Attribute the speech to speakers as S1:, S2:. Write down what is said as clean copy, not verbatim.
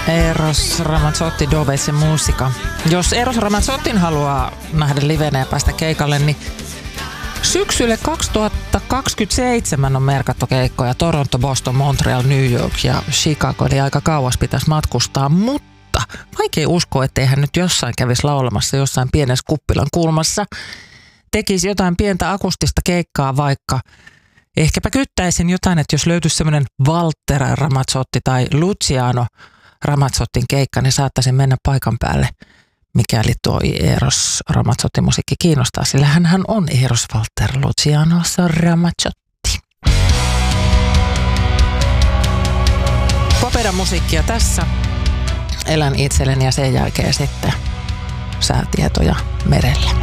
S1: Eros Ramazzotti Dove se musica. Jos Eros Ramazzottin haluaa nähdä livenä ja päästä keikalle, niin syksylle 2027 on merkattu keikkoja. Toronto, Boston, Montreal, New York ja Chicago. Eli aika kauas pitäisi matkustaa, mutta vaikea uskoa, ettei hän nyt jossain kävisi laulamassa jossain pienessä kuppilan kulmassa. Tekisi jotain pientä akustista keikkaa vaikka. Ehkäpä kyttäisin jotain, että jos löytyisi semmoinen Walter Ramazzotti tai Luciano Ramazzottin keikka, niin saattaisin mennä paikan päälle, mikäli tuo Eros Ramazzotti musiikki kiinnostaa, sillä hän on Eros Walter Luciano Ramazzotti. Popedan musiikkia tässä. Elän itselleni ja sen jälkeen sitten säätietoja merelle.